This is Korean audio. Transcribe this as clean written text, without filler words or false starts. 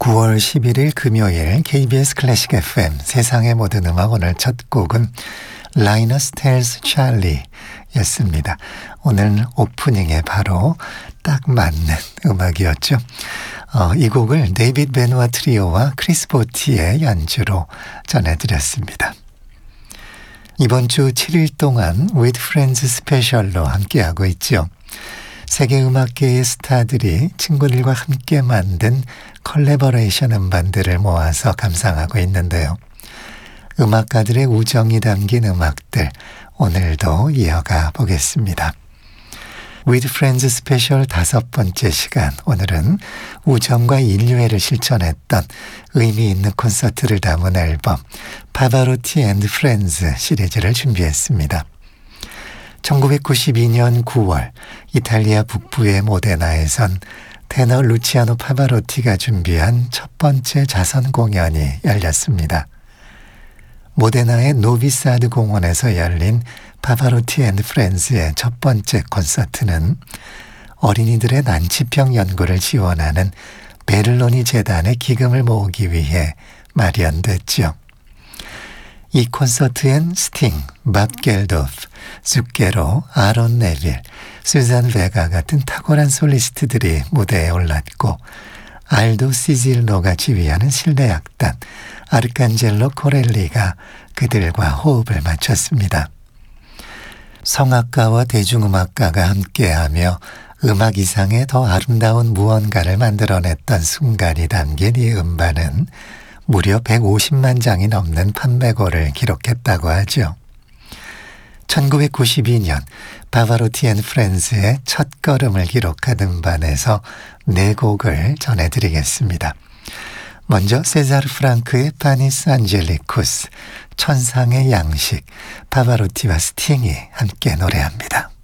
9월 11일 금요일 KBS 클래식 FM 세상의 모든 음악 오늘 첫 곡은 라이너스 텔스 찰리 였습니다. 오늘 오프닝에 바로 딱 맞는 음악이었죠. 이 곡을 데이빗 베누아 트리오와 크리스 보티의 연주로 전해드렸습니다. 이번 주 7일 동안 With Friends 스페셜로 함께하고 있죠. 세계 음악계의 스타들이 친구들과 함께 만든 컬래버레이션 음반들을 모아서 감상하고 있는데요. 음악가들의 우정이 담긴 음악들 오늘도 이어가 보겠습니다. With Friends 스페셜 5번째 시간, 오늘은 우정과 인류애를 실천했던 의미 있는 콘서트를 담은 앨범 파바로티 앤드 프렌즈 시리즈를 준비했습니다. 1992년 9월 이탈리아 북부의 모데나에선 테너 루치아노 파바로티가 준비한 첫 번째 자선 공연이 열렸습니다. 모데나의 노비사드 공원에서 열린 파바로티 앤드 프렌즈의 첫 번째 콘서트는 어린이들의 난치병 연구를 지원하는 베를로니 재단의 기금을 모으기 위해 마련됐죠. 이 콘서트엔 스팅, 밥 겔도프, zucchero, 아론 네빌, 수잔 베가 같은 탁월한 솔리스트들이 무대에 올랐고 알도 시질로가 지휘하는 실내악단 아르칸젤로 코렐리가 그들과 호흡을 맞췄습니다. 성악가와 대중음악가가 함께하며 음악 이상의 더 아름다운 무언가를 만들어냈던 순간이 담긴 이 음반은 무려 150만 장이 넘는 판매고를 기록했다고 하죠. 1992년 파바로티 앤 프렌즈의 첫 걸음을 기록한 음반에서 4곡을 전해드리겠습니다. 먼저 세자르 프랑크의 파니스 안젤리쿠스, 천상의 양식, 파바로티와 스팅이 함께 노래합니다.